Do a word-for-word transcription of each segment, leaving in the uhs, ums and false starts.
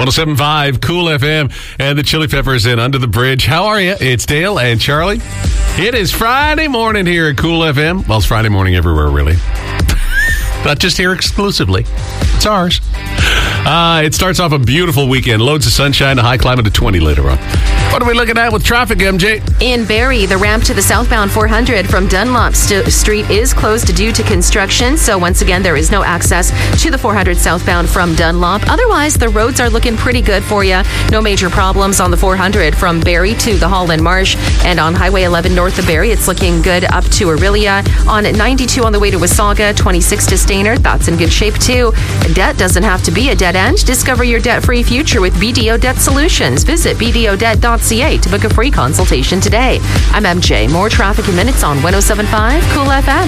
one oh seven point five Cool F M and the Chili Peppers in Under the Bridge. How are you? It's Dale and Charlie. It is Friday morning here at Cool F M. Well, it's Friday morning everywhere, really. Not just here exclusively. It's ours. Uh, it starts off a beautiful weekend. Loads of sunshine, a high climate of twenty later on. What are we looking at with traffic, M J? In Barrie, the ramp to the southbound four hundred from Dunlop St- Street is closed due to construction. So once again, there is no access to the four hundred southbound from Dunlop. Otherwise, the roads are looking pretty good for you. No major problems on the four hundred from Barrie to the Holland Marsh. And on Highway eleven north of Barrie, it's looking good up to Aurelia. On ninety-two on the way to Wasaga, twenty-six to Stayner. That's in good shape too. Debt doesn't have to be a dead end. Discover your debt-free future with B D O Debt Solutions. Visit b d o debt dot c a to book a free consultation today. I'm M J. More traffic in minutes on one oh seven point five Cool F M.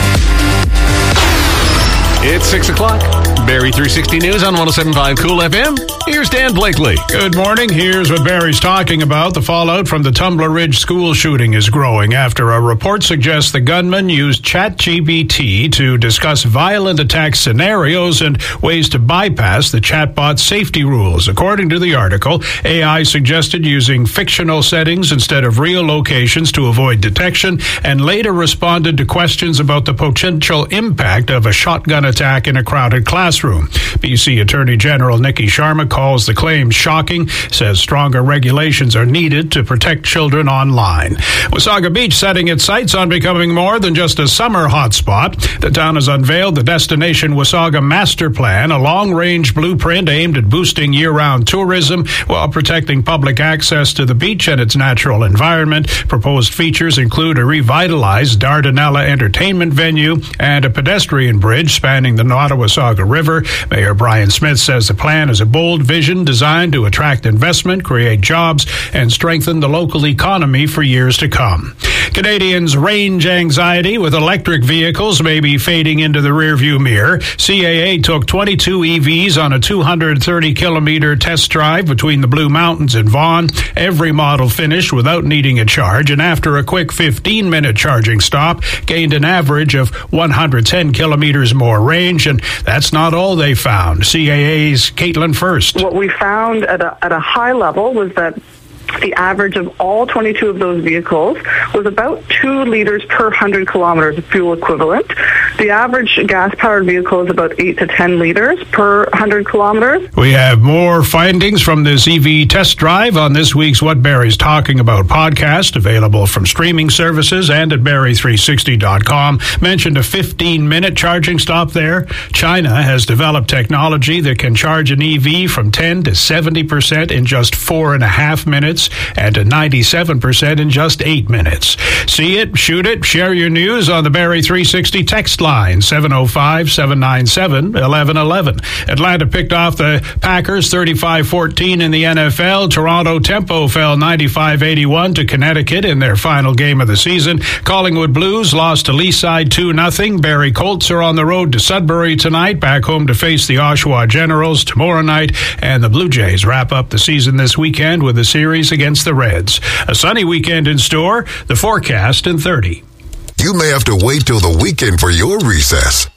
It's six o'clock. Barrie three sixty News on one oh seven point five Cool F M. Here's Dan Blakely. Good morning. Here's what Barrie's talking about. The fallout from the Tumbler Ridge school shooting is growing after a report suggests the gunman used ChatGPT to discuss violent attack scenarios and ways to bypass the chatbot safety rules. According to the article, A I suggested using fictional settings instead of real locations to avoid detection, and later responded to questions about the potential impact of a shotgun attack in a crowded classroom. B C Attorney General Nikki Sharma calls the claims shocking, says stronger regulations are needed to protect children online. Wasaga Beach setting its sights on becoming more than just a summer hotspot. The town has unveiled the Destination Wasaga Master Plan, a long-range blueprint aimed at boosting year-round tourism while protecting public access to the beach and its natural environment. Proposed features include a revitalized Dardanella entertainment venue and a pedestrian bridge spanning the Nottawasaga River. Mayor Brian Smith says the plan is a bold vision designed to attract investment, create jobs, and strengthen the local economy for years to come. Canadians' range anxiety with electric vehicles may be fading into the rearview mirror. C A A took twenty-two E Vs on a two hundred thirty kilometer test drive between the Blue Mountains and Vaughan. Every model finished without needing a charge, and after a quick fifteen minute charging stop, gained an average of one hundred ten kilometers more range, and that's not all they found. C A A's Caitlin First. What we found at a, at a high level was that the average of all twenty-two of those vehicles was about two liters per one hundred kilometers of fuel equivalent. The average gas-powered vehicle is about eight to ten liters per one hundred kilometers. We have more findings from this E V test drive on this week's What Barrie's Talking About podcast, available from streaming services and at barrie three sixty dot com. Mentioned a fifteen minute charging stop there. China has developed technology that can charge an E V from ten to seventy percent in just four and a half minutes. And to ninety-seven percent in just eight minutes. See it, shoot it, share your news on the Barrie three sixty text line, seven oh five, seven nine seven, one one one one. Atlanta picked off the Packers thirty-five fourteen in the N F L. Toronto Tempo fell ninety-five eighty-one to Connecticut in their final game of the season. Collingwood Blues lost to Leaside two nothing. Barrie Colts are on the road to Sudbury tonight, back home to face the Oshawa Generals tomorrow night. And the Blue Jays wrap up the season this weekend with a series against the Reds. A sunny weekend in store. The forecast in thirty. You may have to wait till the weekend for your recess.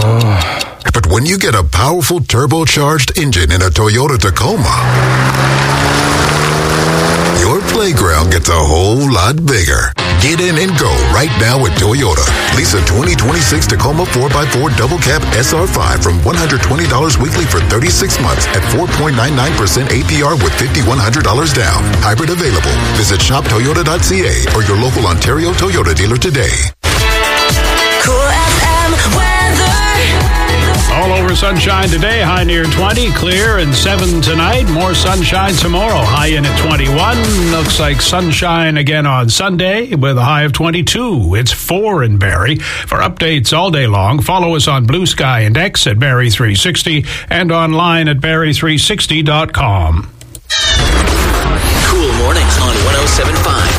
But when you get a powerful turbocharged engine in a Toyota Tacoma, your playground gets a whole lot bigger. Get in and go right now at Toyota. Lease a twenty twenty-six Tacoma four by four Double Cab S R five from one hundred twenty dollars weekly for thirty-six months at four point nine nine percent A P R with five thousand one hundred dollars down. Hybrid available. Visit shop toyota dot c a or your local Ontario Toyota dealer today. Cool F M weather. All over sunshine today, high near twenty, clear and seven tonight. More sunshine tomorrow, high in at twenty-one. Looks like sunshine again on Sunday with a high of twenty-two. It's four in Barrie. For updates all day long, follow us on Blue Sky and X at Barrie three sixty and online at barrie three sixty dot com. Cool mornings on one oh seven point five